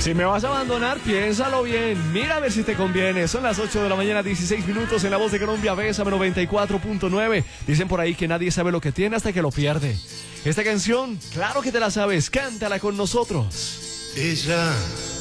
Si me vas a abandonar, piénsalo bien. Mira a ver si te conviene. Son las 8 de la mañana, 16 minutos en La Voz de Colombia, Bésame 94.9. Dicen por ahí que nadie sabe lo que tiene hasta que lo pierde. Esta canción, claro que te la sabes. Cántala con nosotros. Ella